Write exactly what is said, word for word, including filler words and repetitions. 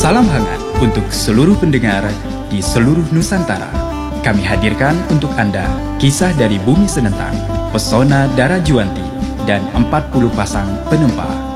Salam hangat untuk seluruh pendengar di seluruh Nusantara. Kami hadirkan untuk Anda kisah dari Bumi Senentang, Pesona Dara Juwanti, dan empat puluh pasang penempa.